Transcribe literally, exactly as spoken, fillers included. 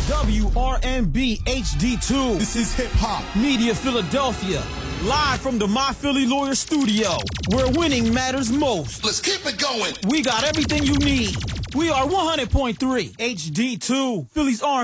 W R N B H D two. This is Hip Hop Media Philadelphia. Live from the My Philly Lawyer studio, where winning matters most. Let's keep it going. We got everything you need. We are one hundred point three H D two, Philly's R